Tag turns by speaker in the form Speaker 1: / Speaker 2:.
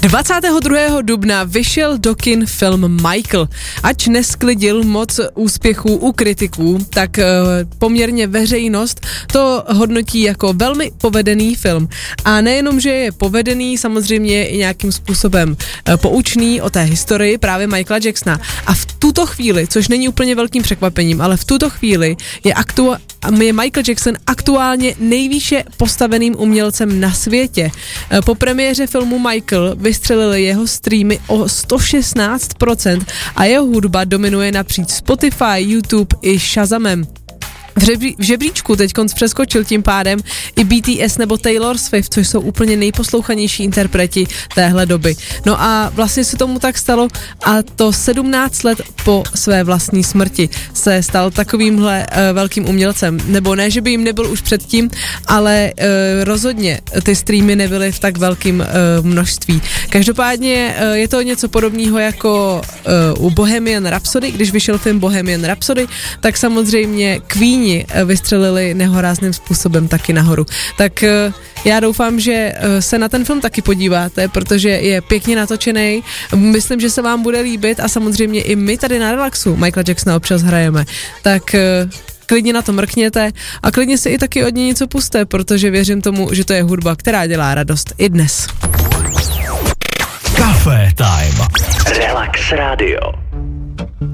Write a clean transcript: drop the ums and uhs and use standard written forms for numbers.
Speaker 1: 22. dubna vyšel do kin film Michael. Ač nesklidil moc úspěchů u kritiků, tak poměrně veřejnost to hodnotí jako velmi povedený film. A nejenom, že je povedený, samozřejmě je i nějakým způsobem poučný o té historii právě Michaela Jacksona. A v tuto chvíli, což není úplně velkým překvapením, ale v tuto chvíli je Michael Jackson aktuálně nejvýše postaveným umělcem na světě. Po premiéře filmu Michael vystřelili jeho streamy o 116% a jeho hudba dominuje napříč Spotify, YouTube i Shazamem. V žebříčku teďkonc přeskočil tím pádem i BTS nebo Taylor Swift, což jsou úplně nejposlouchanější interpreti téhle doby. No a vlastně se tomu tak stalo a to 17 let po své vlastní smrti se stal takovýmhle velkým umělcem. Nebo ne, že by jim nebyl už předtím, ale rozhodně ty streamy nebyly v tak velkém množství. Každopádně je to něco podobného jako u Bohemian Rhapsody, když vyšel film Bohemian Rhapsody, tak samozřejmě Queen vystřelili nehorázným způsobem taky nahoru. Tak já doufám, že se na ten film taky podíváte, protože je pěkně natočený. Myslím, že se vám bude líbit a samozřejmě i my tady na Relaxu Michaela Jacksona občas hrajeme. Tak klidně na to mrkněte a klidně si i taky od něj něco puste, protože věřím tomu, že to je hudba, která dělá radost i dnes.
Speaker 2: Café Time. Relax Radio.